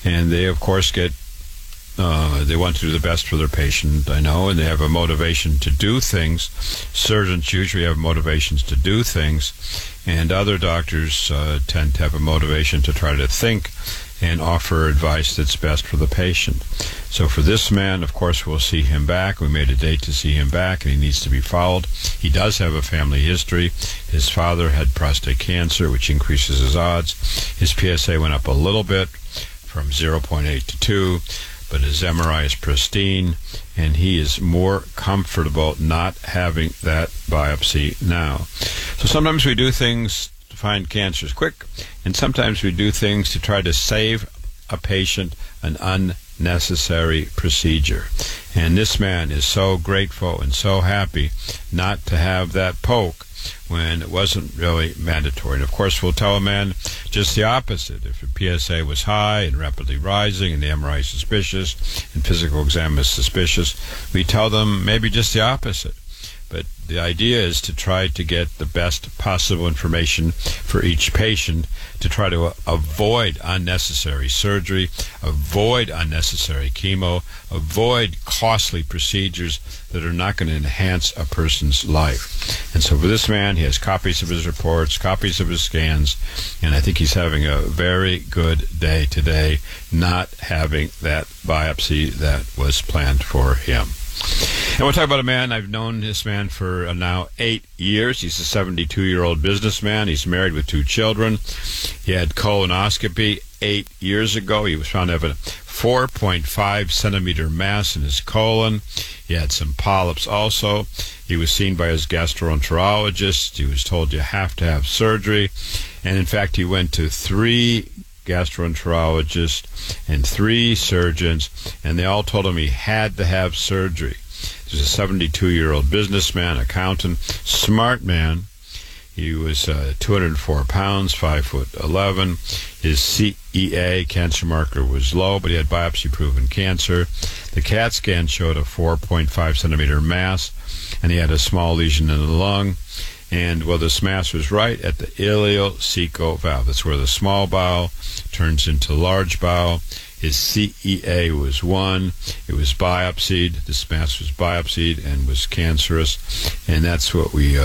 And they, of course, they want to do the best for their patient, I know, and they have a motivation to do things. Surgeons usually have motivations to do things, and other doctors tend to have a motivation to try to think and offer advice that's best for the patient. So for this man, of course, we'll see him back. We made a date to see him back, and he needs to be followed. He does have a family history. His father had prostate cancer, which increases his odds. His PSA went up a little bit from 0.8 to 2, but his MRI is pristine, and he is more comfortable not having that biopsy now. So sometimes we do things to find cancers quick, and sometimes we do things to try to save a patient an unnecessary procedure. And this man is so grateful and so happy not to have that poke when it wasn't really mandatory. And of course, we'll tell a man just the opposite. If your PSA was high and rapidly rising and the MRI is suspicious and physical exam is suspicious, we tell them maybe just the opposite. But the idea is to try to get the best possible information for each patient to try to avoid unnecessary surgery, avoid unnecessary chemo, avoid costly procedures that are not going to enhance a person's life. And so for this man, he has copies of his reports, copies of his scans, and I think he's having a very good day today, not having that biopsy that was planned for him. And we'll talk about a man. I've known this man for now 8 years. He's a 72-year-old businessman. He's married with 2 children. He had colonoscopy 8 years ago. He was found to have a 4.5 centimeter mass in his colon. He had some polyps also. He was seen by his gastroenterologist. He was told you have to have surgery. And in fact, he went to 3 gastroenterologists and 3 surgeons, and they all told him he had to have surgery. He was a 72-year-old businessman, accountant, smart man. He was 204 pounds, 5'11". His CEA, cancer marker, was low, but he had biopsy-proven cancer. The CAT scan showed a 4.5 centimeter mass, and he had a small lesion in the lung. And, well, this mass was right at the ileocecal valve. That's where the small bowel turns into large bowel. His CEA was 1. It was biopsied. This mass was biopsied and was cancerous. And that's what we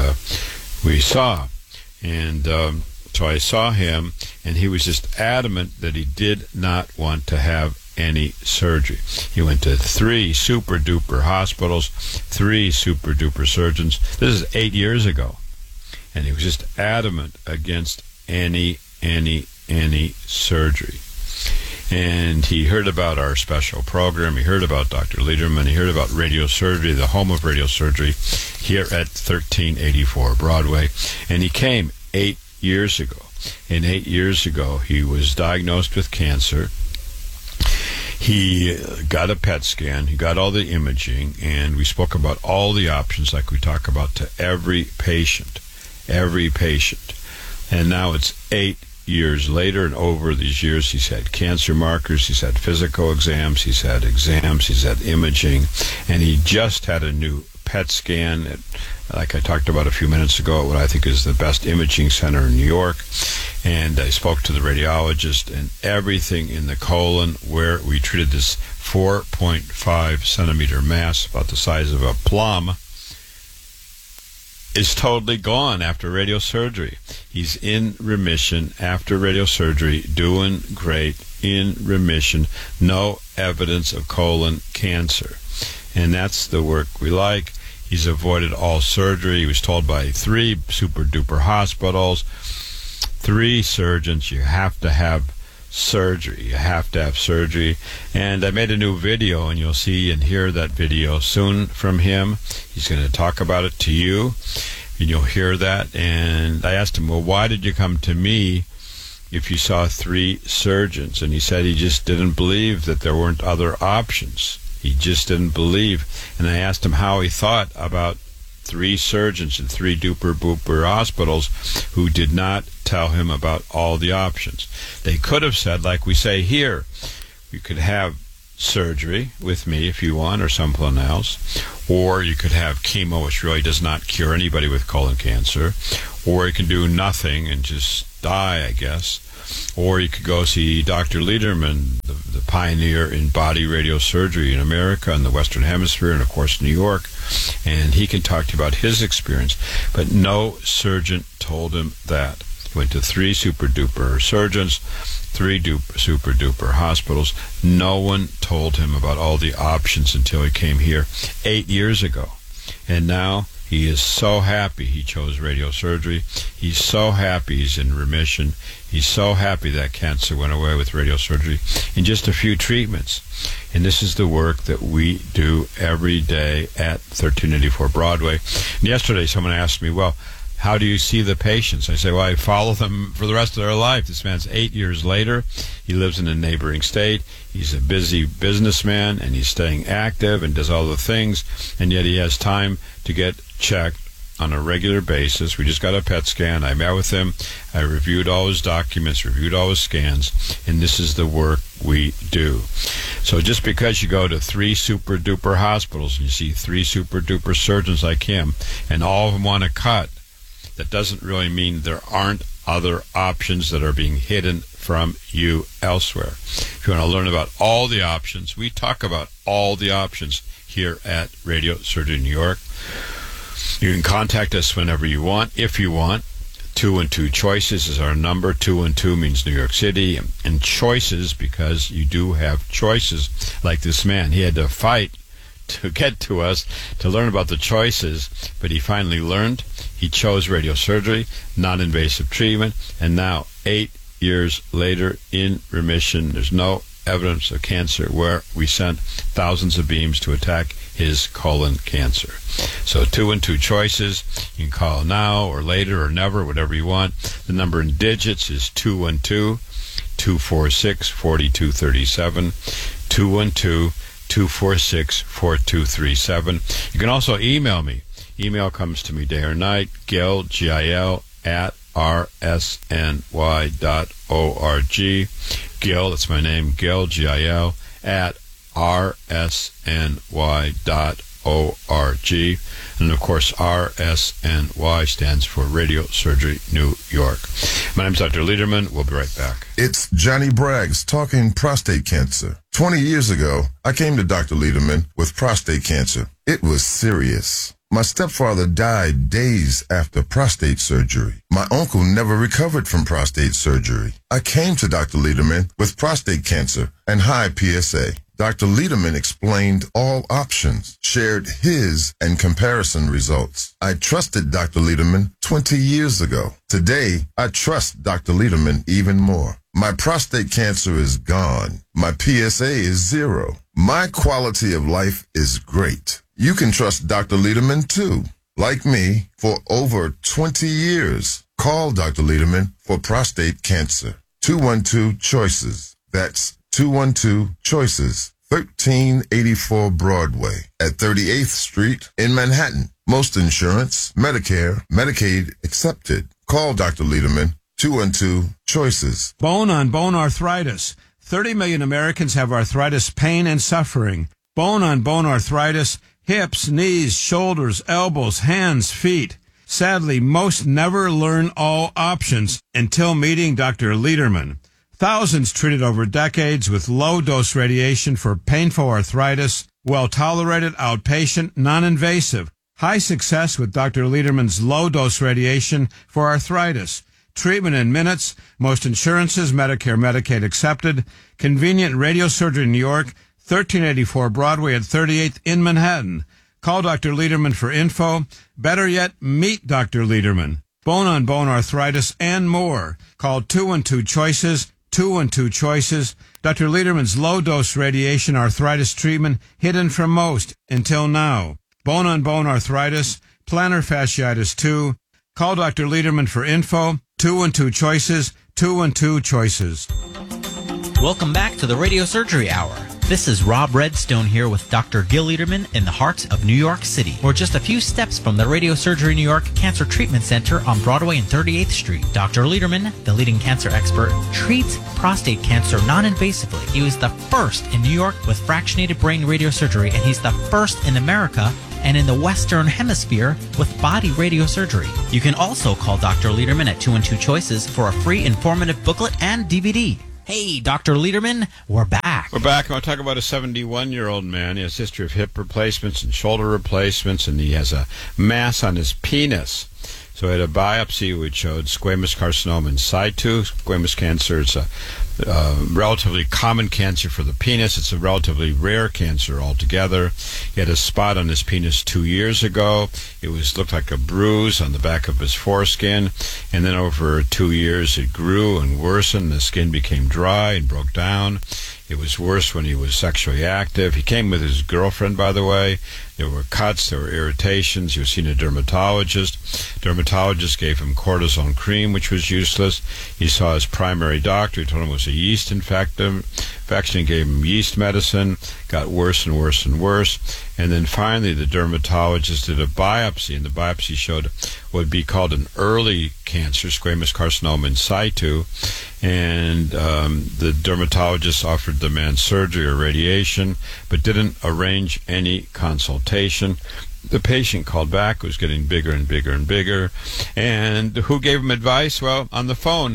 saw. And so I saw him, and he was just adamant that he did not want to have any surgery. He went to 3 super-duper hospitals, 3 super-duper surgeons. This is 8 years ago. And he was just adamant against any surgery. And he heard about our special program. He heard about Dr. Lederman. He heard about radiosurgery, the home of radiosurgery, here at 1384 Broadway. And he came 8 years ago. And 8 years ago, he was diagnosed with cancer. He got a PET scan. He got all the imaging. And we spoke about all the options like we talk about to every patient. Every patient. And now it's 8 years later, and over these years he's had cancer markers, he's had physical exams, he's had imaging, and he just had a new PET scan at, like I talked about a few minutes ago, at what I think is the best imaging center in New York. And I spoke to the radiologist, and everything in the colon where we treated this 4.5 centimeter mass, about the size of a plum, is totally gone after radiosurgery. He's in remission after radiosurgery, doing great, in remission, no evidence of colon cancer. And that's the work we like. He's avoided all surgery. He was told by 3 super-duper hospitals, 3 surgeons, you have to have surgery. You have to have surgery. And I made a new video, and you'll see and hear that video soon from him. He's going to talk about it to you, and you'll hear that. And I asked him, well, why did you come to me if you saw 3 surgeons? And he said he just didn't believe that there weren't other options. He just didn't believe. And I asked him how he thought about 3 surgeons in 3 duper-booper hospitals who did not tell him about all the options. They could have said, like we say here, you could have surgery with me if you want, or someone else, or you could have chemo, which really does not cure anybody with colon cancer, or you can do nothing and just die, I guess. Or you could go see Dr. Lederman, the pioneer in body radiosurgery in America and the Western Hemisphere and, of course, New York. And he can talk to you about his experience. But no surgeon told him that. He went to 3 super-duper surgeons, 3 super-duper hospitals. No one told him about all the options until he came here 8 years ago. And now he is so happy he chose radiosurgery. He's so happy he's in remission. He's so happy that cancer went away with radiosurgery in just a few treatments. And this is the work that we do every day at 1384 Broadway. And yesterday someone asked me, well, how do you see the patients? I say, well, I follow them for the rest of their life. This man's 8 years later. He lives in a neighboring state. He's a busy businessman, and he's staying active and does all the things, and yet he has time to get checked on a regular basis. We just got a PET scan. I met with him. I reviewed all his documents, reviewed all his scans, and this is the work we do. So just because you go to 3 super-duper hospitals and you see 3 super-duper surgeons like him, and all of them want to cut, that doesn't really mean there aren't other options that are being hidden from you elsewhere. If you want to learn about all the options, we talk about all the options here at Radio Surgery New York. You can contact us whenever you want, if you want. 212 Choices is our number. 212 means New York City. And choices, because you do have choices, like this man. He had to fight to get to us to learn about the choices, but he finally learned. He chose radiosurgery, non-invasive treatment, and now 8 years later in remission. There's no evidence of cancer, where we sent thousands of beams to attack his colon cancer. So 212 Choices. You can call now or later or never, whatever you want. The number in digits is 212-246-4237. 212-246-4237. You can also email me. Email comes to me day or night. Gil, G-I-L, at rsny.org. Gil, that's my name, Gil, G-I-L, at rsny.org. And, of course, RSNY stands for Radio Surgery New York. My name's Dr. Lederman. We'll be right back. It's Johnny Braggs talking prostate cancer. 20 years ago, I came to Dr. Lederman with prostate cancer. It was serious. My stepfather died days after prostate surgery. My uncle never recovered from prostate surgery. I came to Dr. Lederman with prostate cancer and high PSA. Dr. Lederman explained all options, shared his and comparison results. I trusted Dr. Lederman 20 years ago. Today, I trust Dr. Lederman even more. My prostate cancer is gone. My PSA is 0. My quality of life is great. You can trust Dr. Lederman too. Like me, for over 20 years. Call Dr. Lederman for prostate cancer. 212 Choices. That's 212 Choices. 1384 Broadway at 38th Street in Manhattan. Most insurance, Medicare, Medicaid accepted. Call Dr. Lederman. 212 Choices. Bone-on-bone arthritis. 30 million Americans have arthritis pain and suffering. Bone-on-bone arthritis, hips, knees, shoulders, elbows, hands, feet. Sadly, most never learn all options until meeting Dr. Lederman. Thousands treated over decades with low-dose radiation for painful arthritis, well-tolerated, outpatient, non-invasive. High success with Dr. Lederman's low-dose radiation for arthritis. Treatment in minutes, most insurances, Medicare, Medicaid accepted. Convenient radiosurgery in New York, 1384 Broadway at 38th in Manhattan. Call Dr. Lederman for info. Better yet, meet Dr. Lederman. Bone-on-bone arthritis and more. Call 212 Choices, 212 Choices. Dr. Lederman's low-dose radiation arthritis treatment hidden from most until now. Bone-on-bone arthritis, plantar fasciitis 2. Call Dr. Lederman for info. 212 Choices, 212 Choices. Welcome back to the Radio Surgery Hour. This is Rob Redstone here with Dr. Gil Lederman in the heart of New York City. We're just a few steps from the Radio Surgery New York Cancer Treatment Center on Broadway and 38th Street. Dr. Lederman, the leading cancer expert, treats prostate cancer non-invasively. He was the first in New York with fractionated brain radiosurgery, and he's the first in America and in the Western Hemisphere with body radiosurgery. You can also call Dr. Lederman at 212 Choices for a free informative booklet and DVD. Hey, Dr. Lederman, we're back. We're back. I want to talk about a 71-year-old man. He has a history of hip replacements and shoulder replacements, and he has a mass on his penis. So he had a biopsy which showed squamous carcinoma in situ. Squamous cancer is a relatively common cancer for the penis. It's a relatively rare cancer altogether. He had a spot on his penis 2 years ago. It looked like a bruise on the back of his foreskin, and then over 2 years it grew and worsened. The skin became dry and broke down. It was worse when he was sexually active. He came with his girlfriend, by the way. There were cuts, there were irritations. He was seeing a dermatologist. Dermatologist gave him cortisone cream, which was useless. He saw his primary doctor. He told him it was a yeast infection. He gave him yeast medicine. Got worse and worse and worse. And then finally the dermatologist did a biopsy, and the biopsy showed what would be called an early cancer, squamous carcinoma in situ. And the dermatologist offered the man surgery or radiation, but didn't arrange any consultation. The patient called back. It was getting bigger and bigger and bigger. And who gave him advice? Well, on the phone,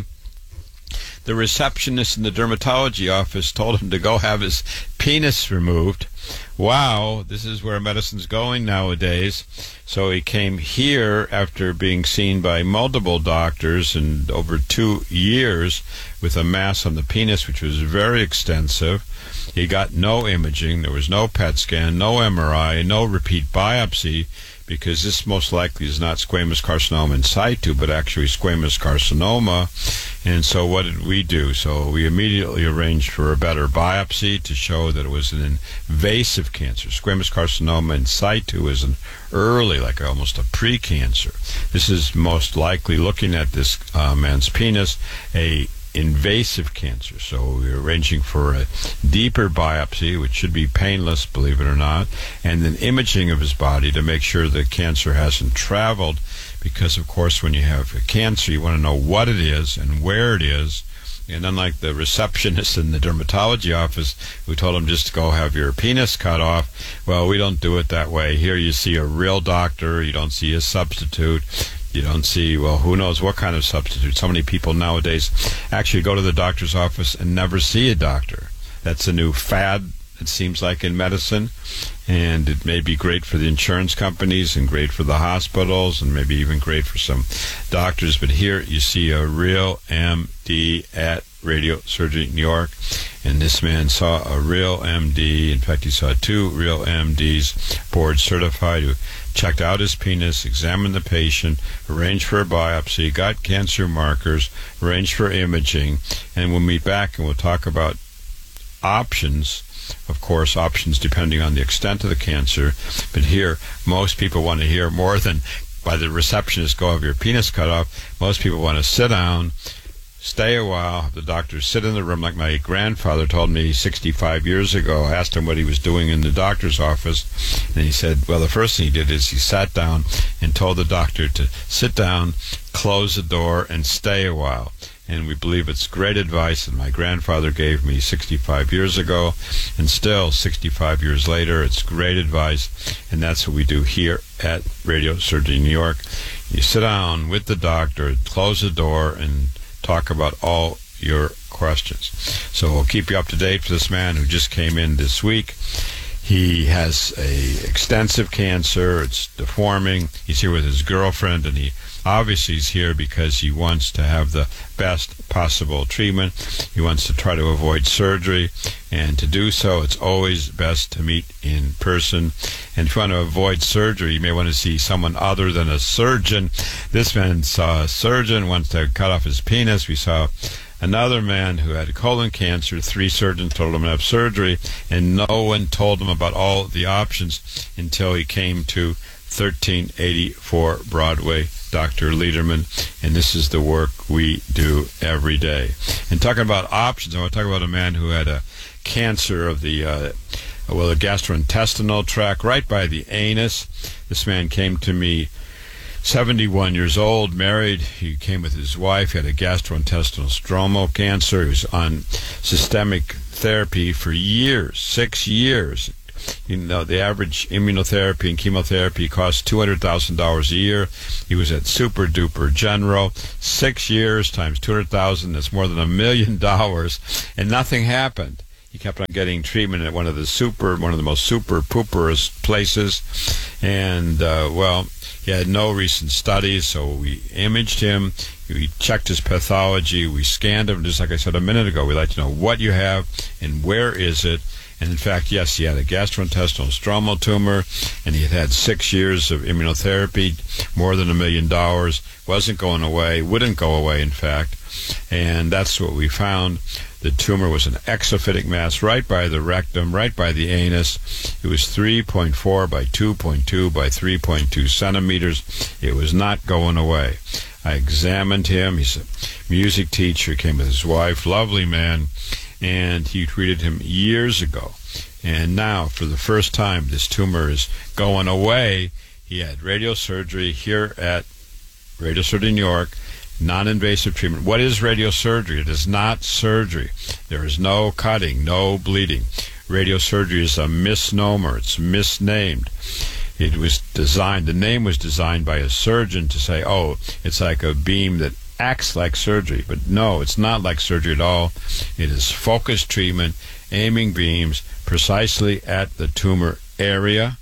the receptionist in the dermatology office told him to go have his penis removed. Wow, this is where medicine's going nowadays. So he came here after being seen by multiple doctors and over 2 years with a mass on the penis, which was very extensive. He got no imaging. There was no PET scan, no MRI, no repeat biopsy, because this most likely is not squamous carcinoma in situ, but actually squamous carcinoma. And so what did we do? So we immediately arranged for a better biopsy to show that it was an invasive cancer. Squamous carcinoma in situ is an early, like almost a pre-cancer. This is most likely, looking at this man's penis, a invasive cancer. So we're arranging for a deeper biopsy, which should be painless, believe it or not, and then imaging of his body to make sure the cancer hasn't traveled, because of course when you have a cancer you want to know what it is and where it is. And unlike the receptionist in the dermatology office who told him just to go have your penis cut off, well, we don't do it that way. Here you see a real doctor. You don't see a substitute. You don't see, well, who knows what kind of substitute. So many people nowadays actually go to the doctor's office and never see a doctor. That's a new fad, it seems like, in medicine. And it may be great for the insurance companies and great for the hospitals and maybe even great for some doctors. But here you see a real MD at Radio Surgery New York. And this man saw a real MD. In fact, he saw 2 real MDs, board certified, who checked out his penis, examined the patient, arranged for a biopsy, got cancer markers, arranged for imaging. And we'll meet back and we'll talk about options. Of course, options depending on the extent of the cancer. But here, most people want to hear more than by the receptionist, go have your penis cut off. Most people want to sit down, stay a while, have the doctor sit in the room, like my grandfather told me 65 years ago. I asked him what he was doing in the doctor's office, and he said, well, the first thing he did is he sat down and told the doctor to sit down, close the door, and stay a while. And we believe it's great advice that my grandfather gave me 65 years ago, and still 65 years later, it's great advice, and that's what we do here at Radio Surgery New York. You sit down with the doctor, close the door, and talk about all your questions. So we'll keep you up to date for this man who just came in this week. He has a extensive cancer. It's deforming. He's here with his girlfriend, and he obviously is here because he wants to have the best possible treatment. He wants to try to avoid surgery, and to do so, it's always best to meet in person. And if you want to avoid surgery, you may want to see someone other than a surgeon. This man saw a surgeon, wants to cut off his penis. We saw another man who had colon cancer. 3 surgeons told him to have surgery, and no one told him about all the options until he came to 1384 Broadway, Dr. Lederman, and this is the work we do every day. And talking about options, I want to talk about a man who had a cancer of the gastrointestinal tract, right by the anus. This man came to me 71 years old, married. He came with his wife. He had a gastrointestinal stromal cancer. He was on systemic therapy for years, 6 years. the average immunotherapy and chemotherapy costs $200,000 a year. He was at Super Duper General. 6 years times $200,000, that's more than $1 million, and nothing happened. He kept on getting treatment at one of the most super pooperest places, and he had no recent studies, so we imaged him, we checked his pathology, we scanned him, just like I said a minute ago. We'd like to know what you have and where is it. And in fact, yes, he had a gastrointestinal stromal tumor, and he had had 6 years of immunotherapy, more than $1 million, wasn't going away, wouldn't go away, in fact. And that's what we found. The tumor was an exophytic mass right by the rectum, right by the anus. It was 3.4 by 2.2 by 3.2 centimeters. It was not going away. I examined him. He's a music teacher, came with his wife, lovely man, and he treated him years ago. And now, for the first time, this tumor is going away. He had radiosurgery here at Radiosurgery New York, non-invasive treatment. What is radiosurgery? It is not surgery. There is no cutting, no bleeding. Radiosurgery is a misnomer. It's misnamed. The name was designed by a surgeon to say, oh, it's like a beam that acts like surgery. But no, it's not like surgery at all. It is focused treatment, aiming beams precisely at the tumor area.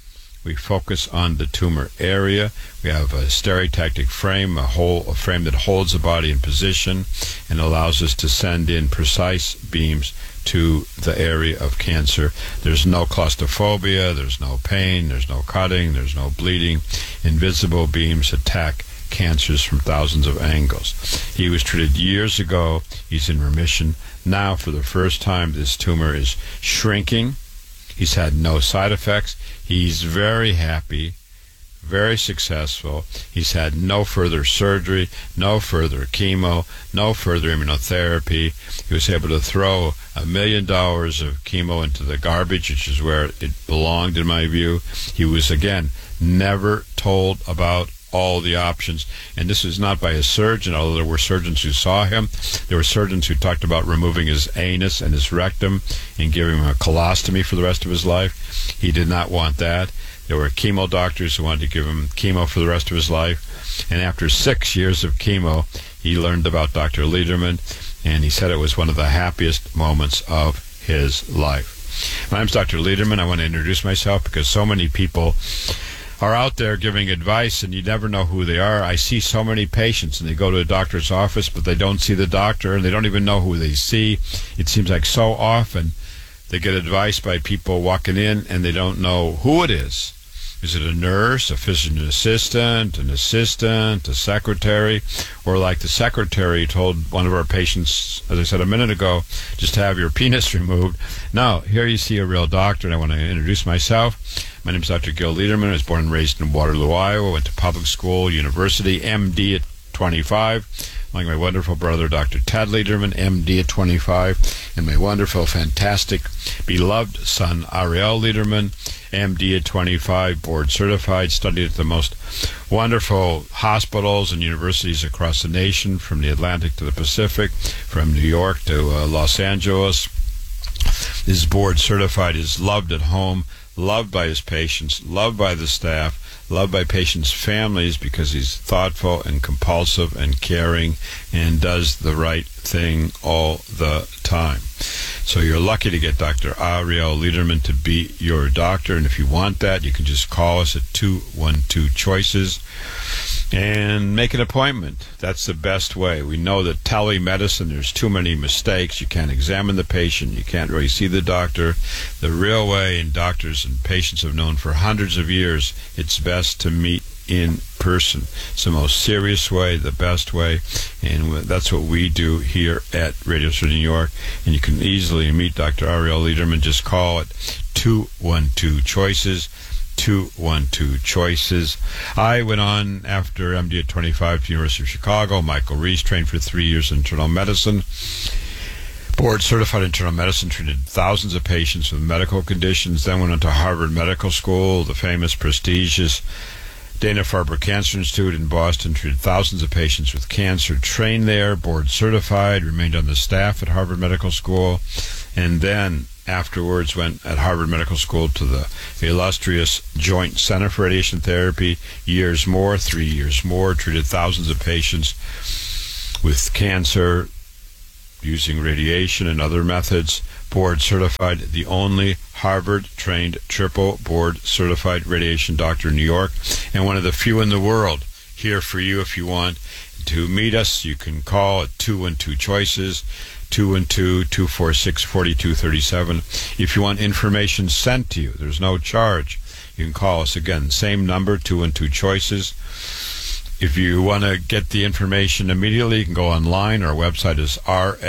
We focus on the tumor area. We have a stereotactic frame, a frame that holds the body in position and allows us to send in precise beams to the area of cancer. There's no claustrophobia, there's no pain, there's no cutting, there's no bleeding. Invisible beams attack cancers from thousands of angles. He was treated years ago. He's in remission. Now, for the first time, this tumor is shrinking. He's had no side effects. He's very happy, very successful. He's had no further surgery, no further chemo, no further immunotherapy. He was able to throw $1 million of chemo into the garbage, which is where it belonged in my view. He was, again, never told about all the options. And this is not by a surgeon, although there were surgeons who saw him. There were surgeons who talked about removing his anus and his rectum and giving him a colostomy for the rest of his life. He did not want that. There were chemo doctors who wanted to give him chemo for the rest of his life. And after 6 years of chemo, he learned about Dr. Lederman, and he said it was one of the happiest moments of his life. My name's Dr. Lederman. I want to introduce myself because so many people are out there giving advice, and you never know who they are. I see so many patients, and they go to a doctor's office, but they don't see the doctor, and they don't even know who they see. It seems like so often they get advice by people walking in, and they don't know who it is. Is it a nurse, a physician assistant, an assistant, a secretary, or like the secretary told one of our patients, as I said a minute ago, just have your penis removed. No, here you see a real doctor, and I want to introduce myself. My name is Dr. Gil Lederman. I was born and raised in Waterloo, Iowa. Went to public school, university, MD at 25. Like my wonderful brother, Dr. Ted Lederman, MD at 25. And my wonderful, fantastic, beloved son, Ariel Lederman, MD at 25, board certified, studied at the most wonderful hospitals and universities across the nation, from the Atlantic to the Pacific, from New York to Los Angeles. Is board certified, is loved at home, loved by his patients, loved by the staff, loved by patients' families because he's thoughtful and compulsive and caring and does the right thing all the time. So you're lucky to get Dr. Ariel Lederman to be your doctor, and if you want that, you can just call us at 212-CHOICES and make an appointment. That's the best way. We know that telemedicine, there's too many mistakes. You can't examine the patient. You can't really see the doctor. The real way, and doctors and patients have known for hundreds of years, it's best to meet in person. It's the most serious way, the best way, and that's what we do here at Radiosurgery New York. And you can easily meet Dr. Ariel Lederman. Just call it 212-CHOICES. 212-CHOICES. I went on after MD at 25 to the University of Chicago. Michael Reese, trained for 3 years in internal medicine. Board certified internal medicine, treated thousands of patients with medical conditions. Then went on to Harvard Medical School, the famous, prestigious Dana-Farber Cancer Institute in Boston, treated thousands of patients with cancer, trained there, board certified, remained on the staff at Harvard Medical School, and then afterwards went at Harvard Medical School to the illustrious Joint Center for Radiation Therapy. 3 years more, treated thousands of patients with cancer using radiation and other methods. Board certified, the only Harvard-trained triple board certified radiation doctor in New York, and one of the few in the world. Here for you if you want to meet us. You can call at 212-CHOICES, 212-246-4237. If you want information sent to you, there's no charge. You can call us again, same number, 212-CHOICES. If you want to get the information immediately, you can go online. Our website is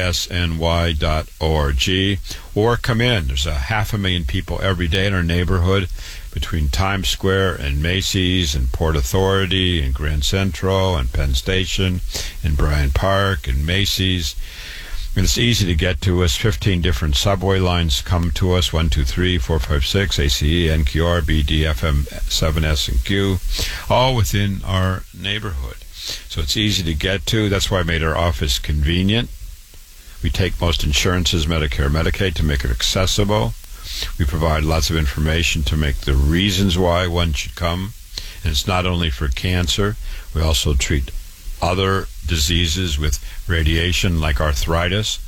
rsny.org, or come in. There's 500,000 people every day in our neighborhood between Times Square and Macy's and Port Authority and Grand Central and Penn Station and Bryant Park and Macy's. And it's easy to get to us. 15 different subway lines come to us, 1, 2, 3, 4, 5, 6, ACE, NQR, BD, FM, 7S, and Q, all within our neighborhood. So it's easy to get to. That's why I made our office convenient. We take most insurances, Medicare, Medicaid, to make it accessible. We provide lots of information to make the reasons why one should come. And it's not only for cancer. We also treat other diseases with radiation, like arthritis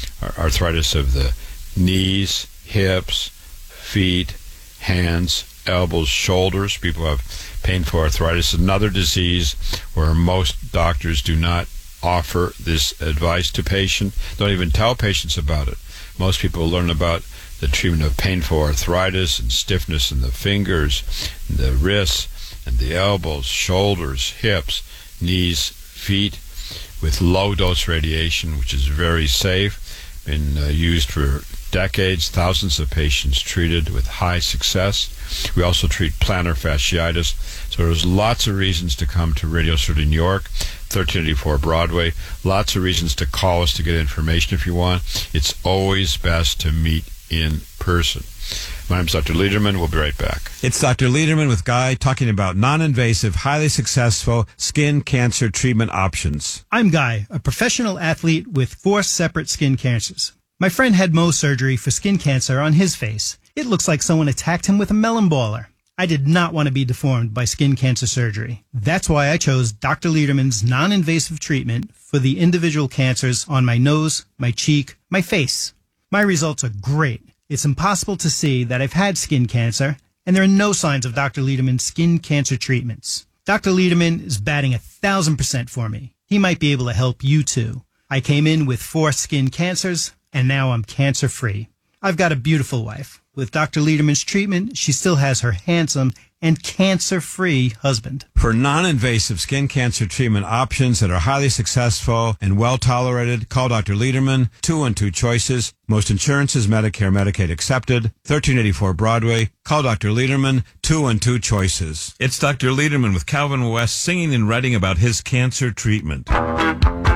of the knees, hips, feet, hands, elbows, shoulders. People have painful arthritis, another disease where most doctors do not offer this advice to patients, don't even tell patients about it. Most people learn about the treatment of painful arthritis and stiffness in the fingers, and the wrists, and the elbows, shoulders, hips, knees, feet, with low-dose radiation, which is very safe, been used for decades, thousands of patients treated with high success. We also treat plantar fasciitis. So there's lots of reasons to come to Radio Surgery New York, 1384 Broadway. Lots of reasons to call us to get information if you want. It's always best to meet in person. My name's Dr. Lederman. We'll be right back. It's Dr. Lederman with Guy talking about non-invasive, highly successful skin cancer treatment options. I'm Guy, a professional athlete with 4 separate skin cancers. My friend had Mohs surgery for skin cancer on his face. It looks like someone attacked him with a melon baller. I did not want to be deformed by skin cancer surgery. That's why I chose Dr. Lederman's non-invasive treatment for the individual cancers on my nose, my cheek, my face. My results are great. It's impossible to see that I've had skin cancer, and there are no signs of Dr. Lederman's skin cancer treatments. Dr. Lederman is batting 1,000% for me. He might be able to help you too. I came in with 4 skin cancers, and now I'm cancer-free. I've got a beautiful wife. With Dr. Lederman's treatment, she still has her handsome and cancer-free husband. For non-invasive skin cancer treatment options that are highly successful and well-tolerated, call Dr. Lederman, 212-CHOICES. Most insurances, Medicare, Medicaid accepted, 1384 Broadway. Call Dr. Lederman, 212-CHOICES. It's Dr. Lederman with Calvin West singing and writing about his cancer treatment.